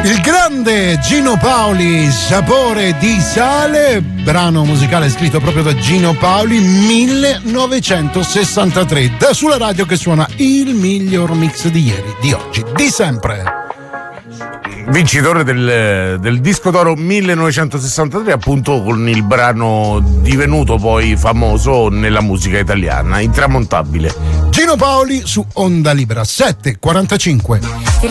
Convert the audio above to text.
Il grande Gino Paoli, Sapore di sale, brano musicale scritto proprio da Gino Paoli, 1963, da sulla radio che suona il miglior mix di ieri, di oggi, di sempre. Vincitore del disco d'oro 1963, appunto, con il brano divenuto poi famoso nella musica italiana, Intramontabile. Gino Paoli su Onda Libera, 7:45.